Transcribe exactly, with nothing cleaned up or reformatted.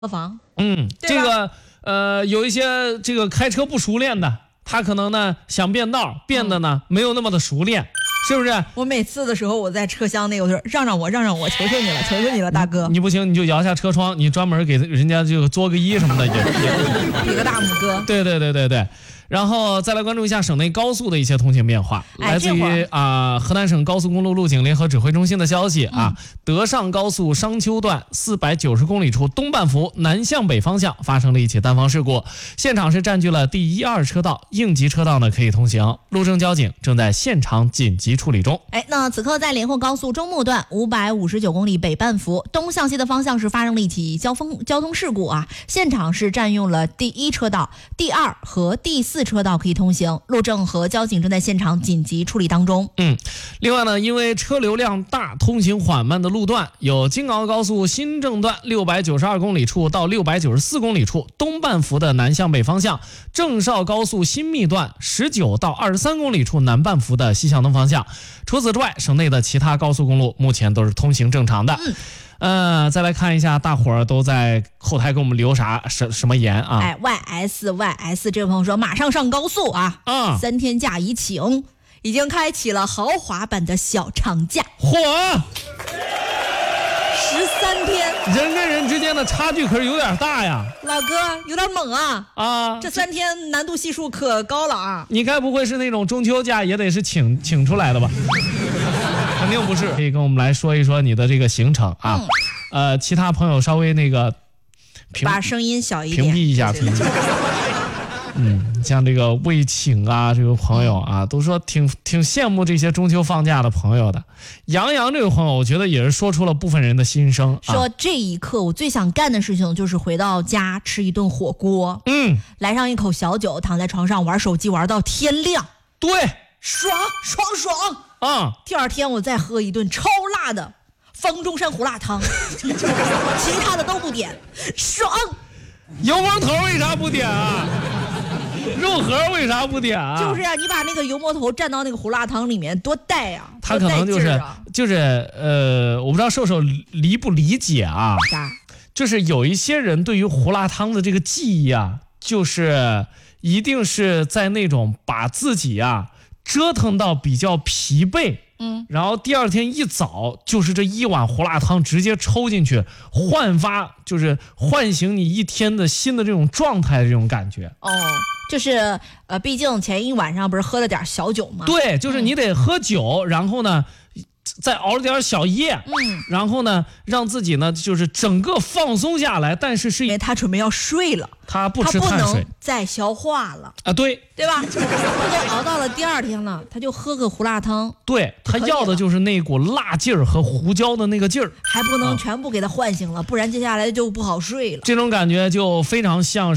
车房。 嗯，这个呃，有一些这个开车不熟练的，他可能呢想变道，变得呢、嗯、没有那么的熟练，是不是？ 我每次的时候，我在车厢内，我就说让让我，让让我，求求你了，求求你了，大哥。 你不行，你就摇下车窗，你专门给人家就作个揖什么的，也也比个大拇哥。 对对对对对。然后再来关注一下省内高速的一些通行变化， 哎、 来自于啊、呃、河南省高速公路路警联合指挥中心的消息啊，嗯、德上高速商丘段四百九十公里处东半幅南向北方向发生了一起单方事故，现场是占据了第一二车道，应急车道呢可以通行，路政交警正在现场紧急处理中。 哎，那此刻在连霍高速中牟段五百五十九公里北半幅东向西的方向是发生了一起交通交通事故啊，现场是占用了第一车道、第二和第四车道可以通行，路政和交警正在现场紧急处理当中。 嗯，另外呢，因为车流量大、通行缓慢的路段有京熬高速新郑段六百九十二公里处到六百九十四公里处东半幅的南向北方向，郑绍高速新密段十九到二十三公里处南半幅的西向东方向。除此之外，省内的其他高速公路目前都是通行正常的。嗯呃，再来看一下，大伙儿都在后台给我们留啥什什么言啊？ 哎 ，Y S Y S 这位朋友说，马上上高速啊！ 啊， 三天假已请，已经开启了豪华版的小长假。 嚯， 十三天， 人跟人之间的差距可是有点大呀！ 老哥，有点猛啊！ 啊， 这三天难度系数可高了啊！ 你该不会是那种中秋假也得是请请出来的吧？肯定不是，可以跟我们来说一说你的这个行程啊。嗯、呃，其他朋友稍微那个把声音小一点， 屏蔽一下，屏蔽。嗯，像这个未请啊，这个朋友啊，都说挺挺羡慕这些中秋放假的朋友的。杨洋这位朋友，我觉得也是说出了部分人的心声、啊。 说这一刻我最想干的事情就是回到家吃一顿火锅， 嗯， 来上一口小酒，躺在床上玩手机玩到天亮。 对， 爽爽爽啊！ 第二天我再喝一顿超辣的方中山胡辣汤，其他的都不点，爽。 油馍头为啥不点啊？肉盒为啥不点啊？ 就是呀、啊，你把那个油馍头蘸到那个胡辣汤里面，多带呀、啊！ 他可能就是、啊、就是呃，我不知道瘦瘦理不理解啊？ 啥？ 就是有一些人对于胡辣汤的这个记忆啊，就是一定是在那种把自己啊折腾到比较疲惫。嗯，然后第二天一早就是这一碗胡辣汤直接抽进去，焕发就是唤醒你一天的新的这种状态的这种感觉。 哦，就是呃，毕竟前一晚上不是喝了点小酒吗？ 对，就是你得喝酒，嗯、然后呢再熬了点小夜， 嗯， 然后呢让自己呢就是整个放松下来，但是是因为他准备要睡了， 他不吃碳水， 他不能再消化了啊，对对吧？他都熬到了第二天了，他就喝个胡辣汤， 对，他要的就是那股辣劲儿和胡椒的那个劲儿， 还不能全部给他唤醒了，啊、不然接下来就不好睡了。 这种感觉就非常像